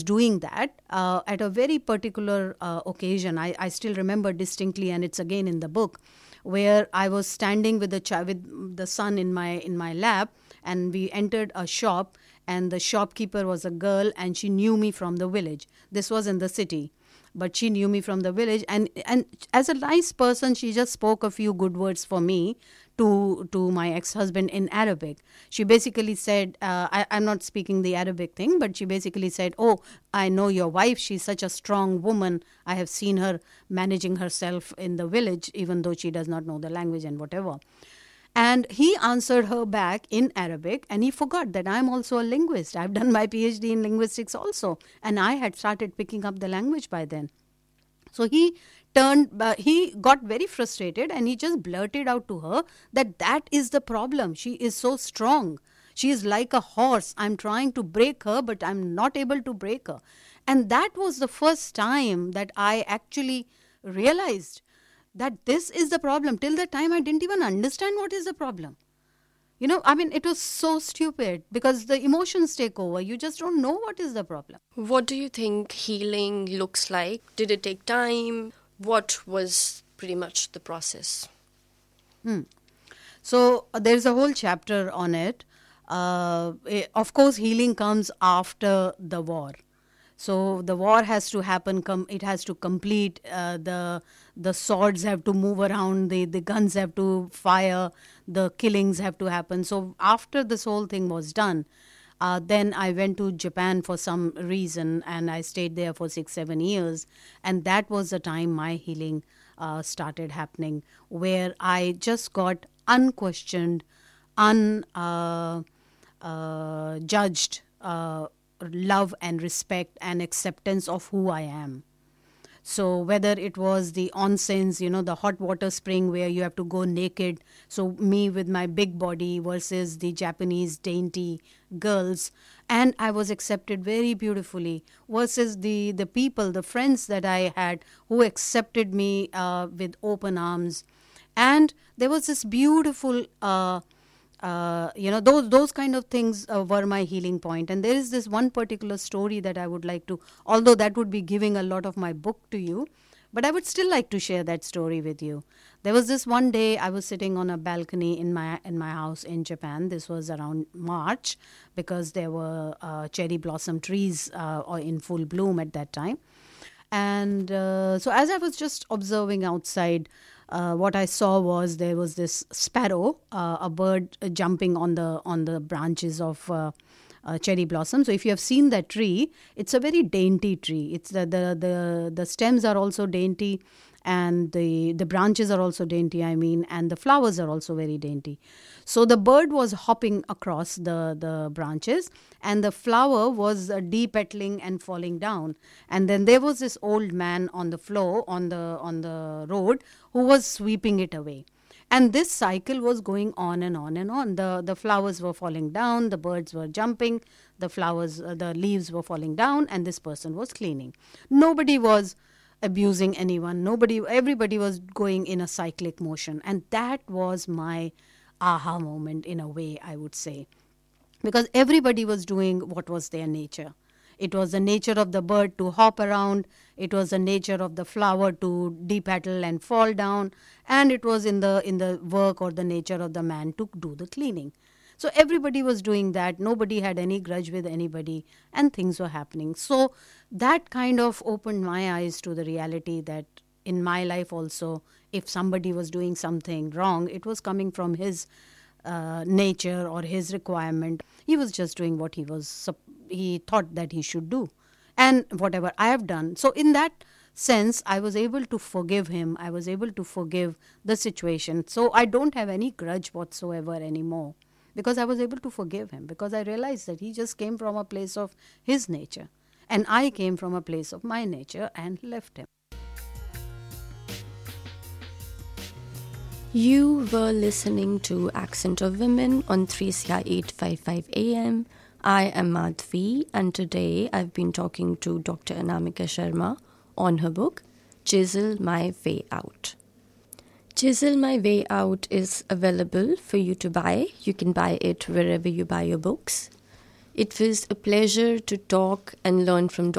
doing that at a very particular occasion. I still remember distinctly, and it's again in the book, where I was standing with with the son in my lap, and we entered a shop, and the shopkeeper was a girl, and she knew me from the village. This was in the city, but she knew me from the village, and as a nice person, she just spoke a few good words for me to my ex-husband in Arabic. She basically said, I'm not speaking the Arabic thing, but she basically said, oh, I know your wife. She's such a strong woman. I have seen her managing herself in the village, even though she does not know the language and whatever. And he answered her back in Arabic, and he forgot that I'm also a linguist. I've done my PhD in linguistics also, and I had started picking up the language by then. So he got very frustrated, and he just blurted out to her that is the problem. She is so strong. She is like a horse. I'm trying to break her, but I'm not able to break her. And that was the first time that I actually realized that this is the problem. Till that time, I didn't even understand what is the problem. It was so stupid because the emotions take over. You just don't know what is the problem. What do you think healing looks like? Did it take time? What was pretty much the process? So there's a whole chapter on it. Of course, healing comes after the war. So the war has to happen. It has to complete. The swords have to move around. The guns have to fire. The killings have to happen. So after this whole thing was done, then I went to Japan for some reason, and I stayed there for 6-7 years. And that was the time my healing started happening, where I just got unquestioned, judged love and respect and acceptance of who I am. So whether it was the onsens, the hot water spring where you have to go naked. So me with my big body versus the Japanese dainty girls. And I was accepted very beautifully versus the people, the friends that I had who accepted me with open arms. And there was this beautiful those kind of things were my healing point. And there is this one particular story that I would like to, although that would be giving a lot of my book to you, but I would still like to share that story with you. There was this one day I was sitting on a balcony in my house in Japan. This was around March because there were cherry blossom trees in full bloom at that time. And so as I was just observing outside, what I saw was there was this sparrow, a bird jumping on the branches of cherry blossom. So if you have seen that tree, it's a very dainty tree. It's the stems are also dainty, and the branches are also dainty, and the flowers are also very dainty. So the bird was hopping across the branches, and the flower was depetaling and falling down. And then there was this old man on the floor, on the road, who was sweeping it away. And this cycle was going on and on and on. The flowers were falling down, the birds were jumping, the leaves were falling down, and this person was cleaning. Nobody was abusing anyone. Everybody was going in a cyclic motion. And that was my aha moment in a way, I would say. Because everybody was doing what was their nature. It was the nature of the bird to hop around. It was the nature of the flower to depetal and fall down. And it was in the work or the nature of the man to do the cleaning. So everybody was doing that. Nobody had any grudge with anybody, and things were happening. So that kind of opened my eyes to the reality that in my life also, if somebody was doing something wrong, it was coming from his nature or his requirement. He was just doing what he thought that he should do, and whatever I have done. So in that sense, I was able to forgive him. I was able to forgive the situation. So I don't have any grudge whatsoever anymore, because I was able to forgive him, because I realized that he just came from a place of his nature, and I came from a place of my nature and left him. You were listening to Accent of Women on 3CR 855 AM. I am Madhvi, and today I've been talking to Dr. Anamika Sharma on her book, Chisel My Way Out. Chisel My Way Out is available for you to buy. You can buy it wherever you buy your books. It was a pleasure to talk and learn from